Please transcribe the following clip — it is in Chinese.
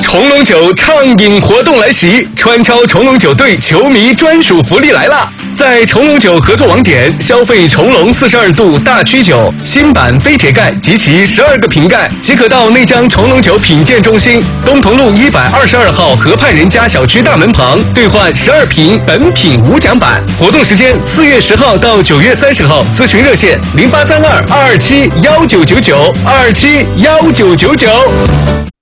重龙酒畅饮活动来袭，川超重龙酒队球迷专属福利来啦！在重龙酒合作网点消费重龙42度大曲酒新版飞铁盖及其12个瓶盖，即可到内江重龙酒品鉴中心东同路122号河畔人家小区大门旁兑换12瓶本品无奖版。活动时间4月10号到9月30号，咨询热线0832-227-1999，227-1999。